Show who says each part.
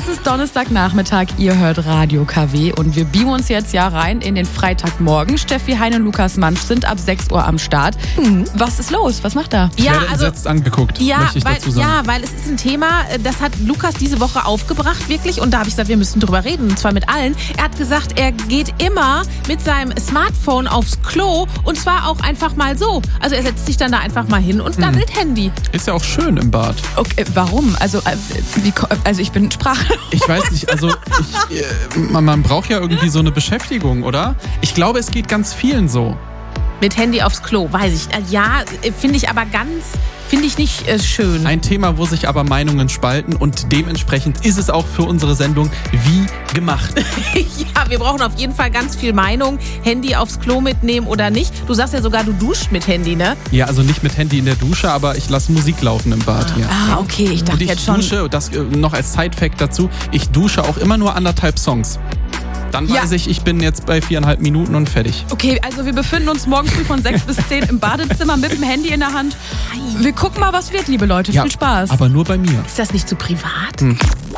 Speaker 1: ist Donnerstagnachmittag, ihr hört Radio KW und wir beamen uns jetzt rein in den Freitagmorgen. Steffi Hein und Lukas Mansch sind ab 6 Uhr am Start. Was ist los? Was macht er?
Speaker 2: Ich werde entsetzt angeguckt, möchte ich dazu sagen.
Speaker 3: Ja, weil es ist ein Thema, das hat Lukas diese Woche aufgebracht, wirklich. Und da habe ich gesagt, wir müssen drüber reden, und zwar mit allen. Er hat gesagt, er geht immer mit seinem Smartphone aufs Klo und zwar auch einfach mal so. Also er setzt sich dann da einfach mal hin und daddelt Handy.
Speaker 2: Ist ja auch schön im Bad.
Speaker 1: Okay, warum? Also ich bin sprachlos.
Speaker 2: Ich weiß nicht, man braucht ja irgendwie so eine Beschäftigung, oder? Ich glaube, es geht ganz vielen so.
Speaker 3: Mit Handy aufs Klo, weiß ich. Ja, finde ich nicht schön.
Speaker 2: Ein Thema, wo sich aber Meinungen spalten und dementsprechend ist es auch für unsere Sendung wie gemacht.
Speaker 3: Ja, wir brauchen auf jeden Fall ganz viel Meinung. Handy aufs Klo mitnehmen oder nicht. Du sagst ja sogar, du duschst mit Handy, ne?
Speaker 2: Ja, also nicht mit Handy in der Dusche, aber ich lasse Musik laufen im Bad.
Speaker 1: Okay, ich dachte jetzt schon.
Speaker 2: Und ich dusche, das noch als Side-Fact dazu, ich dusche auch immer nur 1,5 Songs. Dann weiß ich bin jetzt bei 4,5 Minuten und fertig.
Speaker 1: Okay, also wir befinden uns morgen früh von 6 bis 10 im Badezimmer mit dem Handy in der Hand. Wir gucken mal, was wird, liebe Leute. Viel Spaß.
Speaker 2: Aber nur bei mir.
Speaker 3: Ist das nicht zu privat?